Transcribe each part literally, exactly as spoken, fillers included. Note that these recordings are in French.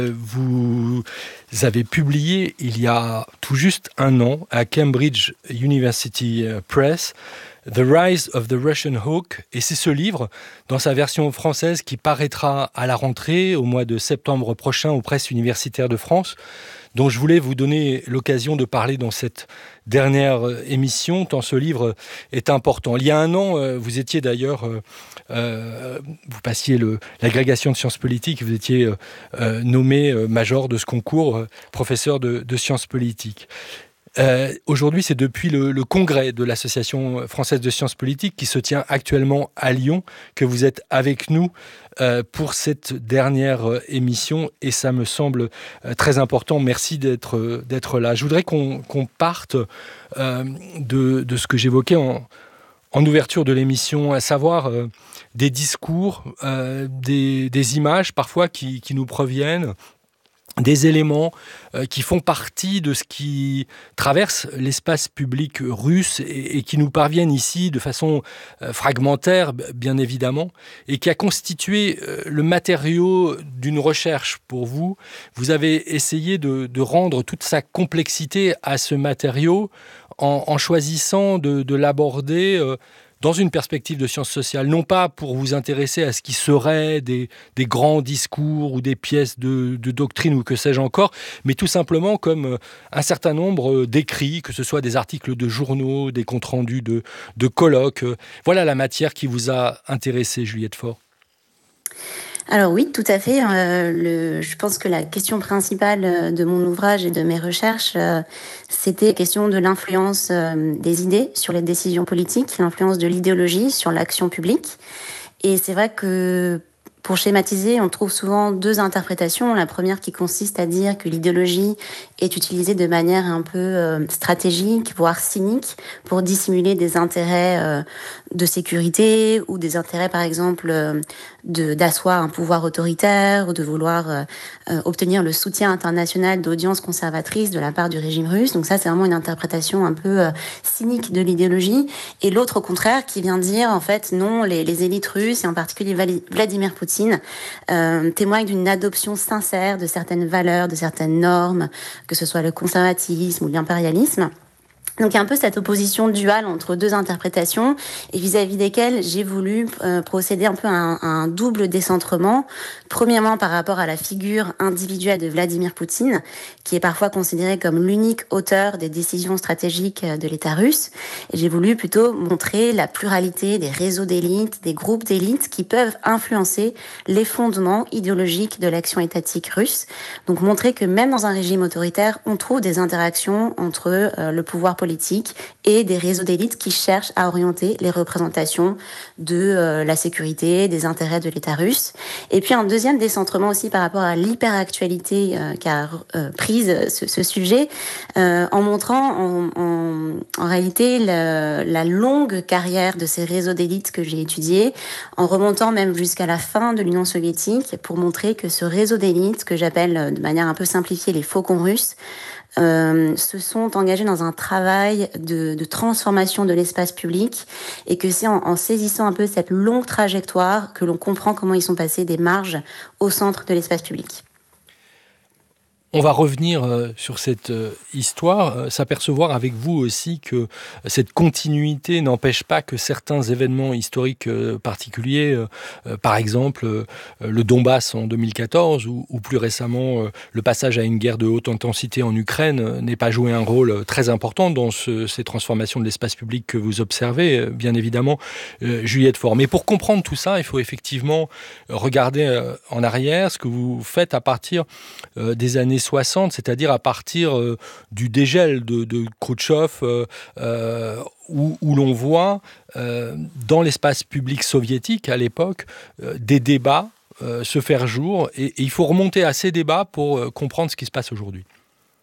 Vous avez publié il y a tout juste un an à Cambridge University Press The Rise of the Russian Hawk, et c'est ce livre, dans sa version française, qui paraîtra à la rentrée au mois de septembre prochain aux presses universitaires de France, dont je voulais vous donner l'occasion de parler dans cette dernière émission, tant ce livre est important. Il y a un an, vous étiez d'ailleurs, euh, vous passiez le, l'agrégation de sciences politiques, vous étiez euh, nommé major de ce concours, euh, professeur de, de sciences politiques. Euh, aujourd'hui, c'est depuis le, le congrès de l'Association française de sciences politiques qui se tient actuellement à Lyon que vous êtes avec nous euh, pour cette dernière euh, émission, et ça me semble euh, très important. Merci d'être, euh, d'être là. Je voudrais qu'on, qu'on parte euh, de, de ce que j'évoquais en, en ouverture de l'émission, à savoir euh, des discours, euh, des, des images parfois qui, qui nous proviennent, des éléments euh, qui font partie de ce qui traverse l'espace public russe et, et qui nous parviennent ici de façon euh, fragmentaire, bien évidemment, et qui a constitué euh, le matériau d'une recherche pour vous. Vous avez essayé de, de rendre toute sa complexité à ce matériau en, en choisissant de, de l'aborder euh, dans une perspective de sciences sociales, non pas pour vous intéresser à ce qui serait des, des grands discours ou des pièces de, de doctrine ou que sais-je encore, mais tout simplement comme un certain nombre d'écrits, que ce soit des articles de journaux, des comptes rendus de, de colloques. Voilà la matière qui vous a intéressé, Juliette Faure. Alors oui, tout à fait. Euh, le, je pense que la question principale de mon ouvrage et de mes recherches, euh, c'était la question de l'influence euh, des idées sur les décisions politiques, l'influence de l'idéologie sur l'action publique. Et c'est vrai que pour schématiser, on trouve souvent deux interprétations. La première qui consiste à dire que l'idéologie est utilisée de manière un peu euh, stratégique, voire cynique, pour dissimuler des intérêts euh, de sécurité ou des intérêts, par exemple, euh, de, d'asseoir un pouvoir autoritaire ou de vouloir euh, euh, obtenir le soutien international d'audiences conservatrices de la part du régime russe. Donc ça, c'est vraiment une interprétation un peu euh, cynique de l'idéologie. Et l'autre, au contraire, qui vient dire, en fait, non, les, les élites russes, et en particulier Vladimir Poutine, Euh, témoigne d'une adoption sincère de certaines valeurs, de certaines normes, que ce soit le conservatisme ou l'impérialisme. Donc il y a un peu cette opposition duale entre deux interprétations et vis-à-vis desquelles j'ai voulu euh, procéder un peu à un, à un double décentrement. Premièrement par rapport à la figure individuelle de Vladimir Poutine, qui est parfois considéré comme l'unique auteur des décisions stratégiques de l'État russe. Et j'ai voulu plutôt montrer la pluralité des réseaux d'élites, des groupes d'élites qui peuvent influencer les fondements idéologiques de l'action étatique russe. Donc montrer que même dans un régime autoritaire, on trouve des interactions entre euh, le pouvoir politique et des réseaux d'élites qui cherchent à orienter les représentations de euh, la sécurité, des intérêts de l'État russe. Et puis un deuxième décentrement aussi par rapport à l'hyperactualité euh, qu'a euh, prise ce, ce sujet, euh, en montrant en, en, en réalité le, la longue carrière de ces réseaux d'élites que j'ai étudiés, en remontant même jusqu'à la fin de l'Union soviétique, pour montrer que ce réseau d'élites, que j'appelle de manière un peu simplifiée les faucons russes, Euh, se sont engagés dans un travail de, de transformation de l'espace public, et que c'est en, en saisissant un peu cette longue trajectoire que l'on comprend comment ils sont passés des marges au centre de l'espace public. On va revenir euh, sur cette euh, histoire, euh, s'apercevoir avec vous aussi que cette continuité n'empêche pas que certains événements historiques euh, particuliers, euh, euh, par exemple euh, le Donbass en deux mille quatorze ou, ou plus récemment euh, le passage à une guerre de haute intensité en Ukraine, euh, n'ait pas joué un rôle très important dans ce, ces transformations de l'espace public que vous observez, euh, bien évidemment, euh, Juliette Faure. Mais pour comprendre tout ça, il faut effectivement regarder euh, en arrière ce que vous faites à partir euh, des années soixante, c'est-à-dire à partir euh, du dégel de, de Khrouchtchev, euh, euh, où, où l'on voit euh, dans l'espace public soviétique à l'époque euh, des débats euh, se faire jour, et, et il faut remonter à ces débats pour euh, comprendre ce qui se passe aujourd'hui.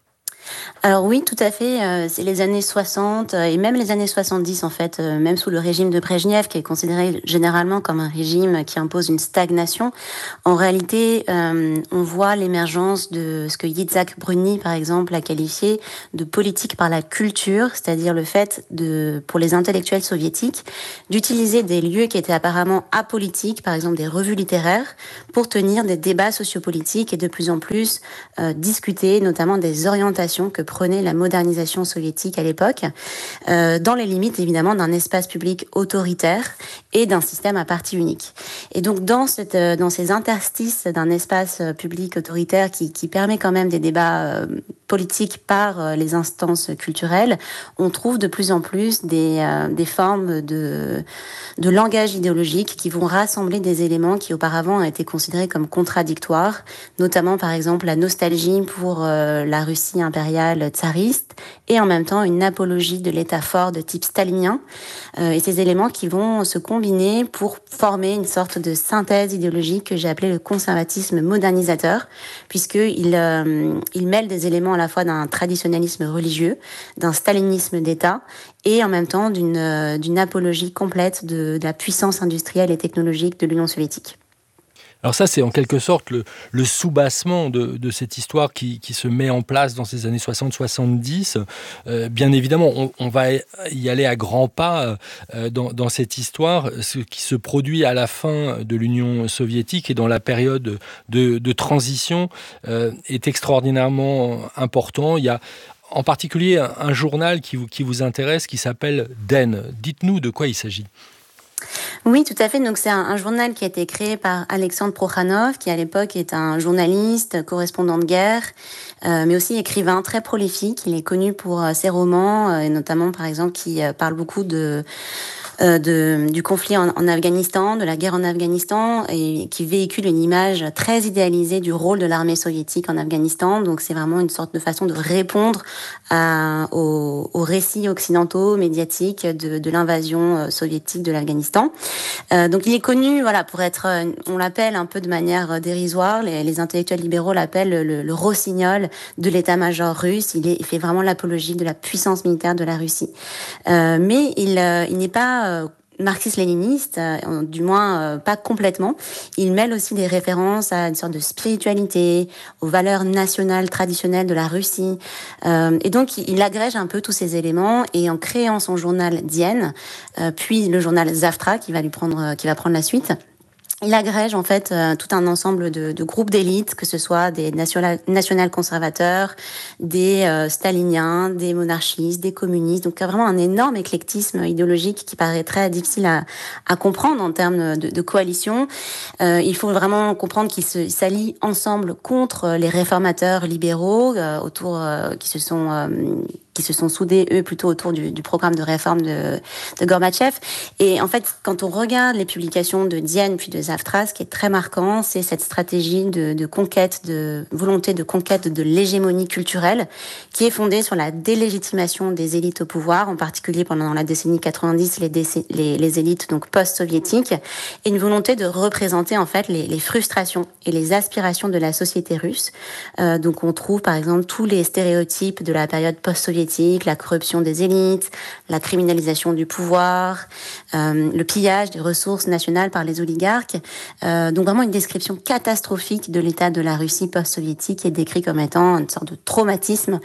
Alors oui, tout à fait. euh, C'est les années soixante euh, et même les années soixante-dix en fait, euh, même sous le régime de Brejnev, qui est considéré généralement comme un régime qui impose une stagnation. En réalité, euh, on voit l'émergence de ce que Yitzhak Bruni, par exemple, a qualifié de politique par la culture, c'est-à-dire le fait de, pour les intellectuels soviétiques, d'utiliser des lieux qui étaient apparemment apolitiques, par exemple des revues littéraires, pour tenir des débats sociopolitiques et de plus en plus euh, discuter notamment des orientations que prenait la modernisation soviétique à l'époque, euh, dans les limites évidemment d'un espace public autoritaire et d'un système à parti unique. Et donc dans, cette, euh, dans ces interstices d'un espace public autoritaire qui, qui permet quand même des débats euh, politiques par euh, les instances culturelles, on trouve de plus en plus des, euh, des formes de, de langage idéologique qui vont rassembler des éléments qui auparavant ont été considérés comme contradictoires, notamment par exemple la nostalgie pour euh, la Russie impériale tsariste et en même temps une apologie de l'état fort de type stalinien, euh, et ces éléments qui vont se combiner pour former une sorte de synthèse idéologique que j'ai appelée le conservatisme modernisateur, puisqu'il euh, il mêle des éléments à la fois d'un traditionnalisme religieux, d'un stalinisme d'État et en même temps d'une, euh, d'une apologie complète de, de la puissance industrielle et technologique de l'Union soviétique. Alors ça, c'est en quelque sorte le, le soubassement de, de cette histoire qui, qui se met en place dans ces années soixante soixante-dix. Euh, bien évidemment, on, on va y aller à grands pas euh, dans, dans cette histoire. Ce qui se produit à la fin de l'Union soviétique et dans la période de, de transition euh, est extraordinairement important. Il y a en particulier un, un journal qui vous, qui vous intéresse qui s'appelle Den. Dites-nous de quoi il s'agit. Oui, tout à fait. Donc, c'est un, un journal qui a été créé par Alexandre Prokhanov, qui à l'époque est un journaliste, correspondant de guerre, euh, mais aussi écrivain très prolifique. Il est connu pour euh, ses romans, euh, et notamment, par exemple, qui euh, parle beaucoup de, euh, de, du conflit en, en Afghanistan, de la guerre en Afghanistan, et qui véhicule une image très idéalisée du rôle de l'armée soviétique en Afghanistan. Donc, c'est vraiment une sorte de façon de répondre à, aux, aux récits occidentaux, médiatiques de, de l'invasion soviétique de l'Afghanistan. Euh, donc il est connu, voilà, pour être, euh, on l'appelle un peu de manière dérisoire, les, les intellectuels libéraux l'appellent le, le rossignol de l'état-major russe. Il, est, il fait vraiment l'apologie de la puissance militaire de la Russie. Euh, mais il, euh, il n'est pas euh, marxiste-léniniste, euh, du moins euh, pas complètement. Il mêle aussi des références à une sorte de spiritualité, aux valeurs nationales traditionnelles de la Russie. Euh, et donc, il, il agrège un peu tous ces éléments et en créant son journal Dien, euh, puis le journal Zavtra qui va lui prendre, qui va prendre la suite. Il agrège en fait euh, tout un ensemble de, de groupes d'élites, que ce soit des national, national-conservateurs, des euh, staliniens, des monarchistes, des communistes. Donc il y a vraiment un énorme éclectisme idéologique qui paraît très difficile à, à comprendre en termes de, de coalition. Euh, il faut vraiment comprendre qu'ils se, s'allient ensemble contre les réformateurs libéraux euh, autour euh, qui se sont euh, qui se sont soudés, eux, plutôt autour du, du programme de réforme de, de Gorbatchev. Et en fait, quand on regarde les publications de Dien puis de Zavtra, ce qui est très marquant, c'est cette stratégie de, de conquête, de volonté de conquête de l'hégémonie culturelle, qui est fondée sur la délégitimation des élites au pouvoir, en particulier pendant la décennie quatre-vingt-dix, les, déc- les, les élites donc post-soviétiques, et une volonté de représenter en fait les, les frustrations et les aspirations de la société russe. Euh, donc on trouve par exemple tous les stéréotypes de la période post-soviétique, la corruption des élites, la criminalisation du pouvoir, euh, le pillage des ressources nationales par les oligarques. Euh, donc vraiment une description catastrophique de l'état de la Russie post-soviétique qui est décrit comme étant une sorte de traumatisme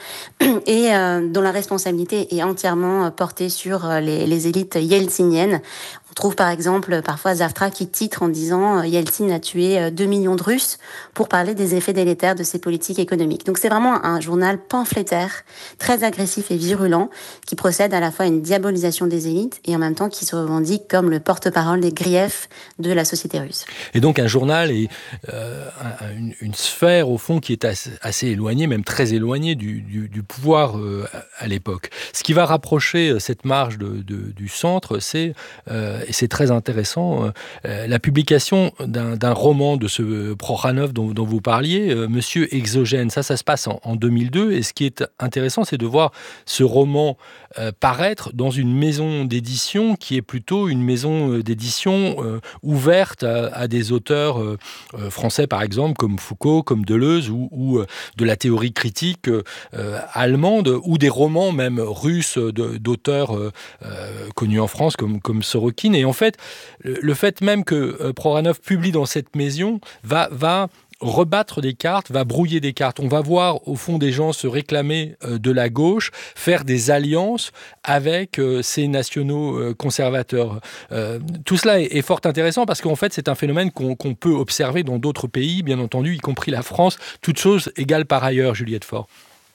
et euh, dont la responsabilité est entièrement portée sur les, les élites yeltsiniennes. On trouve par exemple parfois Zavtra qui titre en disant « Yeltsin a tué deux millions de Russes » pour parler des effets délétères de ses politiques économiques. Donc c'est vraiment un journal pamphlétaire, très agressif et virulent, qui procède à la fois à une diabolisation des élites et en même temps qui se revendique comme le porte-parole des griefs de la société russe. Et donc un journal est euh, une, une sphère au fond qui est assez, assez éloignée, même très éloignée du, du, du pouvoir euh, à l'époque. Ce qui va rapprocher cette marge de, de, du centre, c'est euh, et c'est très intéressant, euh, la publication d'un, d'un roman de ce Prokhanov dont, dont vous parliez, euh, Monsieur Exogène, ça, ça se passe en, en deux mille deux, et ce qui est intéressant, c'est de voir ce roman euh, paraître dans une maison d'édition qui est plutôt une maison d'édition euh, ouverte à, à des auteurs euh, euh, français, par exemple, comme Foucault, comme Deleuze, ou, ou euh, de la théorie critique euh, allemande, ou des romans même russes de, d'auteurs euh, euh, connus en France, comme, comme Sorokin. Et en fait, le, le fait même que euh, Prokhanov publie dans cette maison va... va rebattre des cartes, va brouiller des cartes. On va voir au fond des gens se réclamer euh, de la gauche, faire des alliances avec euh, ces nationaux euh, conservateurs. Euh, tout cela est, est fort intéressant parce qu'en fait c'est un phénomène qu'on, qu'on peut observer dans d'autres pays, bien entendu, y compris la France, toutes choses égales par ailleurs, Juliette Faure.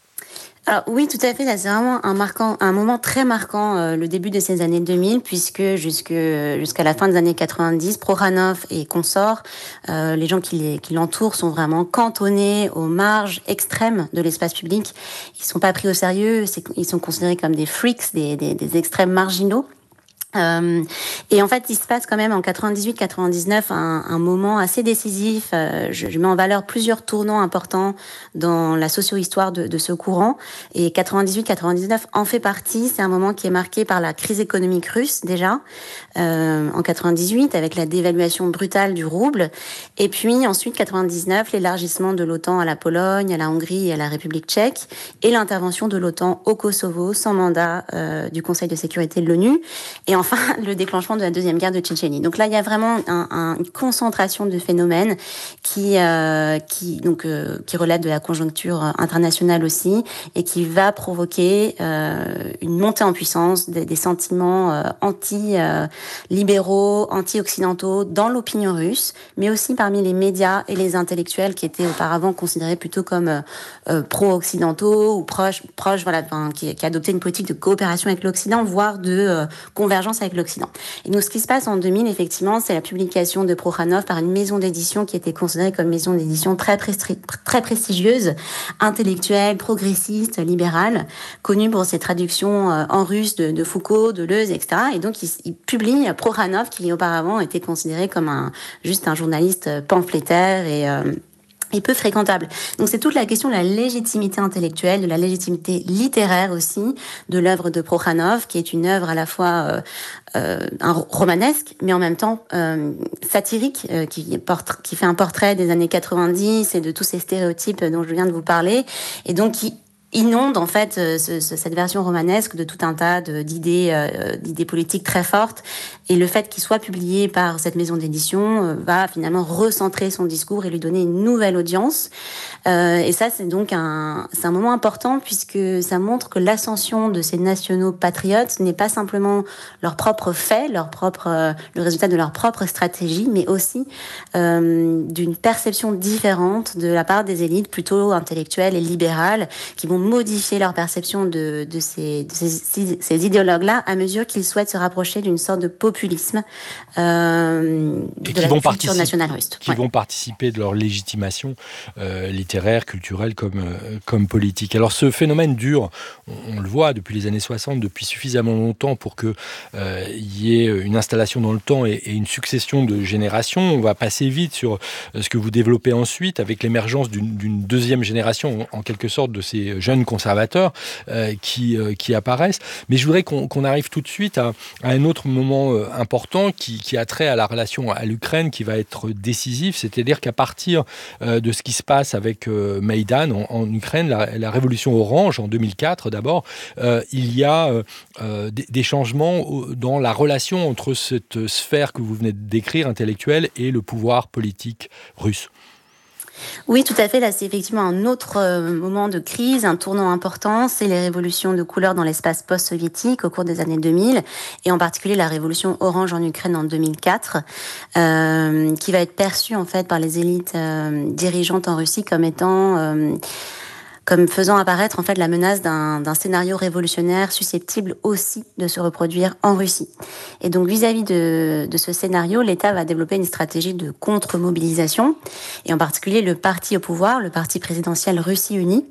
Alors oui, tout à fait. Là, c'est vraiment un marquant, un moment très marquant, euh, le début de ces années deux mille, puisque jusque jusqu'à la fin des années quatre-vingt-dix, Prokhanov et consorts, euh, les gens qui, les, qui l'entourent sont vraiment cantonnés aux marges extrêmes de l'espace public. Ils sont pas pris au sérieux. C'est, ils sont considérés comme des freaks, des, des, des extrêmes marginaux. Euh, et en fait, il se passe quand même en quatre-vingt-dix-huit quatre-vingt-dix-neuf un, un moment assez décisif. Euh, je, je mets en valeur plusieurs tournants importants dans la socio-histoire de, de ce courant. Et quatre-vingt-dix-huit quatre-vingt-dix-neuf en fait partie. C'est un moment qui est marqué par la crise économique russe, déjà, euh, en quatre-vingt-dix-huit, avec la dévaluation brutale du rouble. Et puis ensuite, quatre-vingt-dix-neuf, l'élargissement de l'OTAN à la Pologne, à la Hongrie et à la République tchèque, et l'intervention de l'OTAN au Kosovo, sans mandat euh, du Conseil de sécurité de l'ONU. Et enfin, le déclenchement de la deuxième guerre de Tchétchénie. Donc là, il y a vraiment un, un, une concentration de phénomènes qui, euh, qui, donc, euh, qui relève de la conjoncture internationale aussi et qui va provoquer euh, une montée en puissance des, des sentiments euh, anti-libéraux, euh, anti-occidentaux dans l'opinion russe, mais aussi parmi les médias et les intellectuels qui étaient auparavant considérés plutôt comme euh, pro-occidentaux ou proches, proches voilà, enfin, qui, qui adoptaient une politique de coopération avec l'Occident, voire de euh, convergence avec l'Occident. Et donc, ce qui se passe en deux mille, effectivement, c'est la publication de Prokhanov par une maison d'édition qui était considérée comme maison d'édition très, prestri- très prestigieuse, intellectuelle, progressiste, libérale, connue pour ses traductions euh, en russe de, de Foucault, de Deleuze, et cetera. Et donc, il, il publie Prokhanov, qui auparavant était considéré comme un, juste un journaliste pamphlétaire et... Euh, et peu fréquentable. Donc c'est toute la question de la légitimité intellectuelle, de la légitimité littéraire aussi, de l'œuvre de Prokhanov, qui est une œuvre à la fois euh, euh, un romanesque, mais en même temps euh, satirique, euh, qui, porte, qui fait un portrait des années quatre-vingt-dix et de tous ces stéréotypes dont je viens de vous parler, et donc qui inonde en fait ce, ce, cette version romanesque de tout un tas de, d'idées, euh, d'idées politiques très fortes. Et le fait qu'il soit publié par cette maison d'édition euh, va finalement recentrer son discours et lui donner une nouvelle audience. Euh, et ça, c'est donc un, c'est un moment important puisque ça montre que l'ascension de ces nationaux patriotes n'est pas simplement leur propre fait, leur propre, euh, le résultat de leur propre stratégie, mais aussi euh, d'une perception différente de la part des élites plutôt intellectuelles et libérales qui vont modifier leur perception de, de, ces, de ces, ces idéologues-là à mesure qu'ils souhaitent se rapprocher d'une sorte de populisme euh, de la culture nationale russe. Qui ouais. vont participer de leur légitimation euh, littéraire, culturelle comme, euh, comme politique. Alors ce phénomène dure, on, on le voit depuis les années soixante, depuis suffisamment longtemps pour qu'il euh, y ait une installation dans le temps et, et une succession de générations. On va passer vite sur ce que vous développez ensuite avec l'émergence d'une, d'une deuxième génération, en, en quelque sorte, de ces jeunes conservateurs euh, qui, euh, qui apparaissent. Mais je voudrais qu'on, qu'on arrive tout de suite à, à un autre moment euh, important qui, qui a trait à la relation à l'Ukraine qui va être décisif, c'est-à-dire qu'à partir euh, de ce qui se passe avec euh, Maïdan en, en Ukraine, la, la révolution orange en deux mille quatre d'abord, euh, il y a euh, des, des changements dans la relation entre cette sphère que vous venez de décrire, intellectuelle, et le pouvoir politique russe. Oui, tout à fait. Là, c'est effectivement un autre euh, moment de crise, un tournant important. C'est les révolutions de couleur dans l'espace post-soviétique au cours des années deux mille, et en particulier la révolution orange en Ukraine en deux mille quatre, euh, qui va être perçue en fait par les élites euh, dirigeantes en Russie comme étant euh, comme faisant apparaître en fait la menace d'un, d'un scénario révolutionnaire susceptible aussi de se reproduire en Russie. Et donc vis-à-vis de, de ce scénario, l'État va développer une stratégie de contre-mobilisation, et en particulier le parti au pouvoir, le parti présidentiel Russie Unie,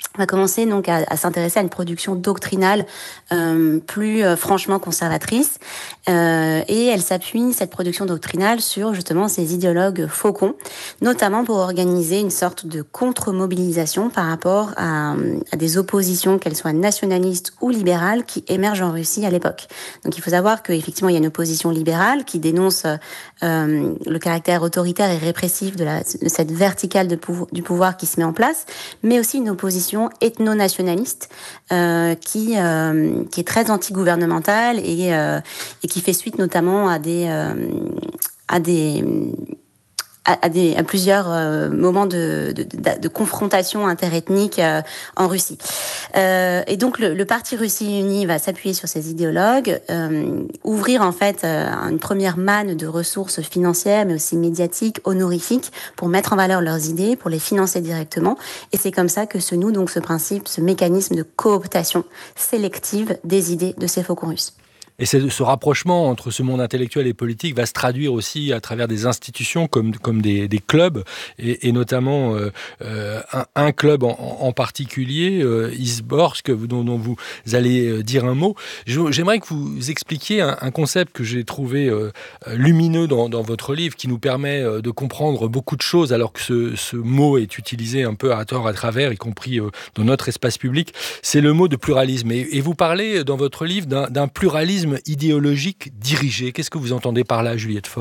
va commencer donc à, à s'intéresser à une production doctrinale euh, plus euh, franchement conservatrice, euh, et elle s'appuie, cette production doctrinale, sur justement ces idéologues faucons, notamment pour organiser une sorte de contre-mobilisation par rapport à, à des oppositions, qu'elles soient nationalistes ou libérales, qui émergent en Russie à l'époque. Donc il faut savoir qu'effectivement il y a une opposition libérale qui dénonce euh, le caractère autoritaire et répressif de, la, de cette verticale de pouvo- du pouvoir qui se met en place, mais aussi une opposition ethno-nationaliste euh, qui, euh, qui est très anti-gouvernementale et, euh, et qui fait suite notamment à des, euh, à des, à, à, des, à plusieurs euh, moments de, de, de, de confrontation interethnique euh, en Russie. Euh, et donc le, le Parti Russie Unie va s'appuyer sur ces idéologues, euh, ouvrir en fait euh, une première manne de ressources financières, mais aussi médiatiques, honorifiques, pour mettre en valeur leurs idées, pour les financer directement. Et c'est comme ça que se noue donc ce principe, ce mécanisme de cooptation sélective des idées de ces faucons russes. Et c'est, ce rapprochement entre ce monde intellectuel et politique va se traduire aussi à travers des institutions comme, comme des, des clubs, et, et notamment euh, euh, un, un club en, en particulier, euh, Izborsk, dont, dont vous allez dire un mot. Je, j'aimerais que vous expliquiez un, un concept que j'ai trouvé euh, lumineux dans, dans votre livre, qui nous permet euh, de comprendre beaucoup de choses, alors que ce, ce mot est utilisé un peu à tort, à travers, y compris euh, dans notre espace public. C'est le mot de pluralisme. Et, et vous parlez dans votre livre d'un, d'un pluralisme idéologique dirigé. Qu'est-ce que vous entendez par là, Juliette Faure ?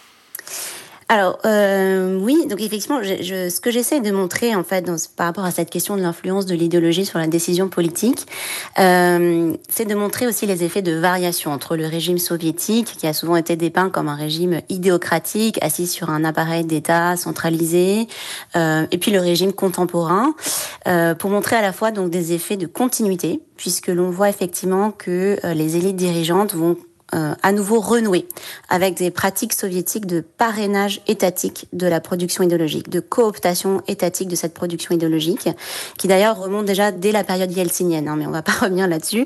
Alors euh, oui, donc effectivement, je, je, ce que j'essaie de montrer en fait dans, par rapport à cette question de l'influence de l'idéologie sur la décision politique, euh, c'est de montrer aussi les effets de variation entre le régime soviétique, qui a souvent été dépeint comme un régime idéocratique, assis sur un appareil d'État centralisé, euh, et puis le régime contemporain, euh, pour montrer à la fois donc des effets de continuité, puisque l'on voit effectivement que euh, les élites dirigeantes vont Euh, à nouveau renouer avec des pratiques soviétiques de parrainage étatique de la production idéologique, de cooptation étatique de cette production idéologique, qui d'ailleurs remonte déjà dès la période yeltsinienne, hein, mais on ne va pas revenir là-dessus.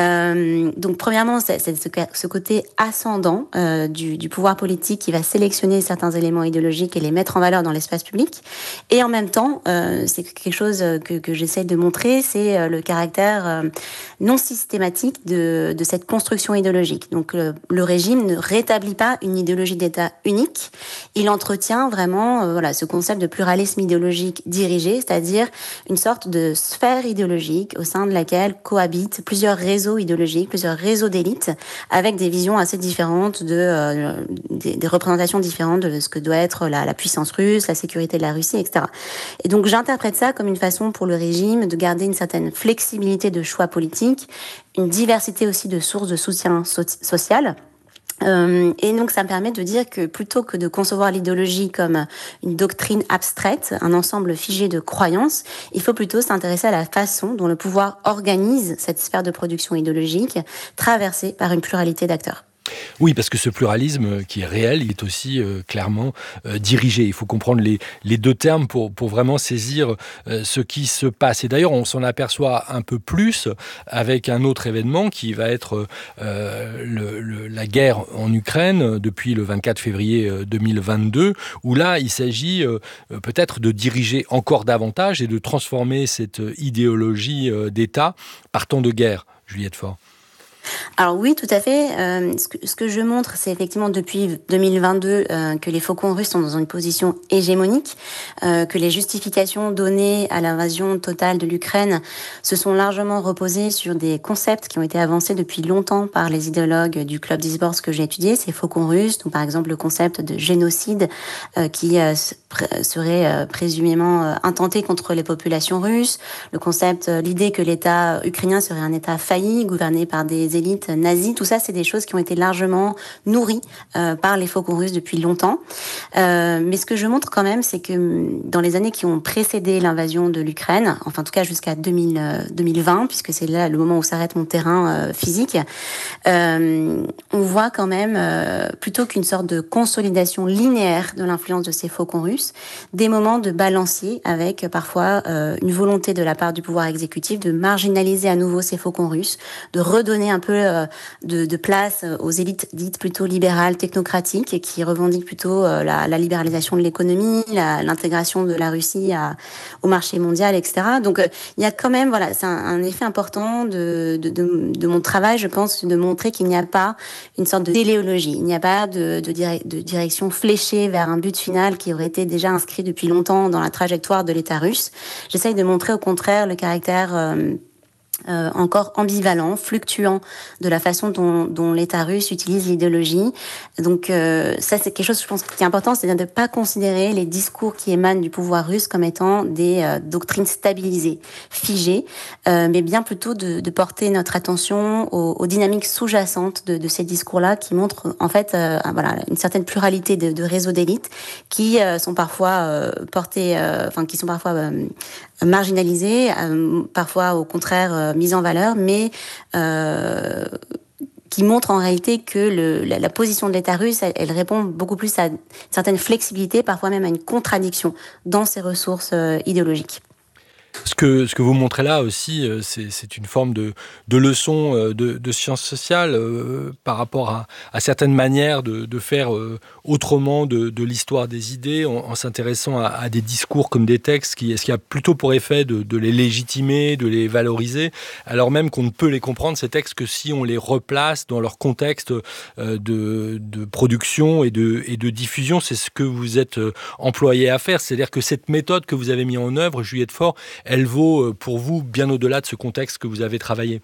Euh, donc premièrement, c'est, c'est ce, ce côté ascendant euh, du, du pouvoir politique qui va sélectionner certains éléments idéologiques et les mettre en valeur dans l'espace public. Et en même temps, euh, c'est quelque chose que, que j'essaie de montrer, c'est euh, le caractère euh, non systématique de, de cette construction idéologique. Donc le, le régime ne rétablit pas une idéologie d'État unique, il entretient vraiment euh, voilà, ce concept de pluralisme idéologique dirigé, c'est-à-dire une sorte de sphère idéologique au sein de laquelle cohabitent plusieurs réseaux idéologiques, plusieurs réseaux d'élites, avec des visions assez différentes, de, euh, des, des représentations différentes de ce que doit être la, la puissance russe, la sécurité de la Russie, et cetera. Et donc j'interprète ça comme une façon pour le régime de garder une certaine flexibilité de choix politique, une diversité aussi de sources de soutien so- social. Euh, et donc ça me permet de dire que plutôt que de concevoir l'idéologie comme une doctrine abstraite, un ensemble figé de croyances, il faut plutôt s'intéresser à la façon dont le pouvoir organise cette sphère de production idéologique, traversée par une pluralité d'acteurs. Oui, parce que ce pluralisme qui est réel, il est aussi euh, clairement euh, dirigé. Il faut comprendre les, les deux termes pour, pour vraiment saisir euh, ce qui se passe. Et d'ailleurs, on s'en aperçoit un peu plus avec un autre événement qui va être euh, le, le, la guerre en Ukraine depuis le vingt-quatre février deux mille vingt-deux, où là, il s'agit euh, peut-être de diriger encore davantage et de transformer cette idéologie euh, d'État par temps de guerre. Juliette Faure. Alors oui, tout à fait. Euh, ce, que, ce que je montre, c'est effectivement depuis deux mille vingt-deux euh, que les faucons russes sont dans une position hégémonique, euh, que les justifications données à l'invasion totale de l'Ukraine se sont largement reposées sur des concepts qui ont été avancés depuis longtemps par les idéologues du club d'Izborsk que j'ai étudié, ces faucons russes, donc par exemple le concept de génocide euh, qui euh, serait euh, présumément euh, intenté contre les populations russes, le concept, euh, l'idée que l'État ukrainien serait un État failli, gouverné par des élites nazies, tout ça, c'est des choses qui ont été largement nourries euh, par les faucons russes depuis longtemps. Euh, mais ce que je montre quand même, c'est que dans les années qui ont précédé l'invasion de l'Ukraine, enfin en tout cas jusqu'à deux mille, deux mille vingt, puisque c'est là le moment où s'arrête mon terrain euh, physique, euh, on voit quand même, euh, plutôt qu'une sorte de consolidation linéaire de l'influence de ces faucons russes, des moments de balancier avec euh, parfois euh, une volonté de la part du pouvoir exécutif de marginaliser à nouveau ces faucons russes, de redonner un peu euh, de, de place aux élites dites plutôt libérales, technocratiques, et qui revendiquent plutôt euh, la, la libéralisation de l'économie, la, l'intégration de la Russie à, au marché mondial, et cetera. Donc, euh, il y a quand même, voilà, c'est un, un effet important de, de, de, de mon travail, je pense, de montrer qu'il n'y a pas une sorte de téléologie, il n'y a pas de, de, dire, de direction fléchée vers un but final qui aurait été déjà inscrit depuis longtemps dans la trajectoire de l'État russe. J'essaye de montrer au contraire le caractère euh, Euh, encore ambivalent, fluctuant de la façon dont, dont l'État russe utilise l'idéologie. Donc euh, ça, c'est quelque chose, je pense, qui est important, c'est-à-dire de ne pas considérer les discours qui émanent du pouvoir russe comme étant des euh, doctrines stabilisées, figées, euh, mais bien plutôt de, de porter notre attention aux, aux dynamiques sous-jacentes de, de ces discours-là, qui montrent en fait euh, voilà, une certaine pluralité de, de réseaux d'élites qui euh, sont parfois euh, portés, euh, enfin qui sont parfois euh, marginalisés, euh, parfois au contraire euh, mis en valeur, mais euh, qui montre en réalité que le, la, la position de l'État russe, elle, elle répond beaucoup plus à une certaine flexibilité, parfois même à une contradiction dans ses ressources euh, idéologiques. Ce que, ce que vous montrez là aussi, c'est, c'est une forme de, de leçon de, de sciences sociales euh, par rapport à, à certaines manières de, de faire euh, autrement de, de l'histoire des idées en, en s'intéressant à, à des discours comme des textes qui, ce qui a plutôt pour effet de, de les légitimer, de les valoriser, alors même qu'on ne peut les comprendre, ces textes, que si on les replace dans leur contexte euh, de, de production et de, et de diffusion. C'est ce que vous êtes euh, employé à faire, c'est-à-dire que cette méthode que vous avez mise en œuvre, Juliette Faure, elle vaut pour vous bien au-delà de ce contexte que vous avez travaillé.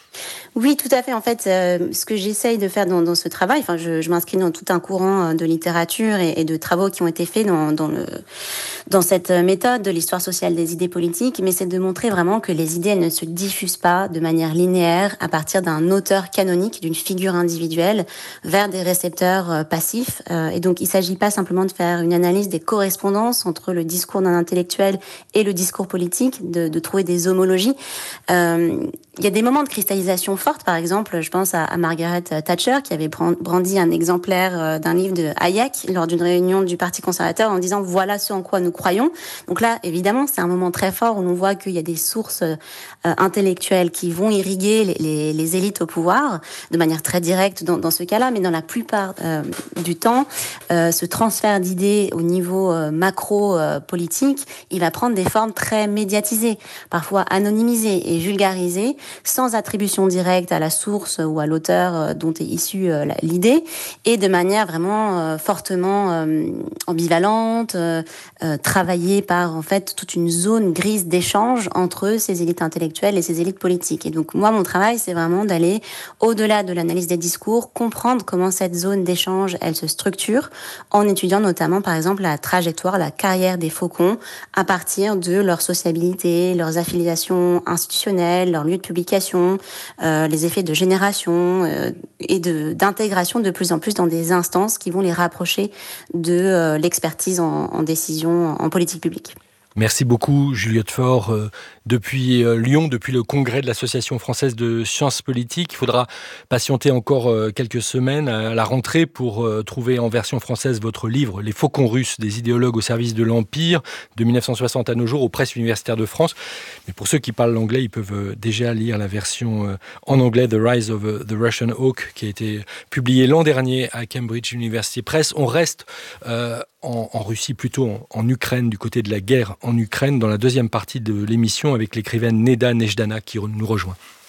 Oui, tout à fait. En fait, euh, ce que j'essaye de faire dans, dans ce travail, enfin, je, je m'inscris dans tout un courant de littérature et, et de travaux qui ont été faits dans, dans, le, dans cette méthode de l'histoire sociale des idées politiques, mais c'est de montrer vraiment que les idées, elles ne se diffusent pas de manière linéaire à partir d'un auteur canonique, d'une figure individuelle, vers des récepteurs euh, passifs. Euh, et donc, il ne s'agit pas simplement de faire une analyse des correspondances entre le discours d'un intellectuel et le discours politique, de, de trouver des homologies. Euh, il y a des moments de cristallisation forte, par exemple, je pense à, à Margaret Thatcher, qui avait brandi un exemplaire d'un livre de Hayek lors d'une réunion du Parti conservateur en disant « voilà ce en quoi nous croyons ». Donc là, évidemment, c'est un moment très fort où l'on voit qu'il y a des sources euh, intellectuelles qui vont irriguer les, les, les élites au pouvoir, de manière très directe dans, dans ce cas-là, mais dans la plupart euh, du temps, euh, ce transfert d'idées au niveau euh, macro-politique, euh, il va prendre des formes très médiatisées, parfois anonymisées et vulgarisées, sans attribution directe à la source ou à l'auteur dont est issue l'idée, et de manière vraiment fortement ambivalente, travaillée par en fait toute une zone grise d'échange entre ces élites intellectuelles et ces élites politiques. Et donc moi, mon travail, c'est vraiment d'aller au-delà de l'analyse des discours, comprendre comment cette zone d'échange, elle se structure, en étudiant notamment, par exemple, la trajectoire, la carrière des faucons à partir de leur sociabilité, leurs affiliations institutionnelles, leur lieu de publication, euh, les effets de génération euh, et de, d'intégration de plus en plus dans des instances qui vont les rapprocher de euh, l'expertise en, en décision en politique publique. Merci beaucoup, Juliette Faure. Euh, depuis euh, Lyon, depuis le congrès de l'Association française de sciences politiques, il faudra patienter encore euh, quelques semaines à la rentrée pour euh, trouver en version française votre livre « Les faucons russes, des idéologues au service de l'Empire » de dix-neuf cent soixante à nos jours aux presses universitaires de France. Mais pour ceux qui parlent l'anglais, ils peuvent euh, déjà lire la version euh, en anglais « The Rise of uh, the Russian Hawk » qui a été publiée l'an dernier à Cambridge University Press. On reste euh, en, en Russie, plutôt en, en Ukraine, du côté de la guerre en Ukraine, dans la deuxième partie de l'émission avec l'écrivaine Neda Nejdana qui nous rejoint.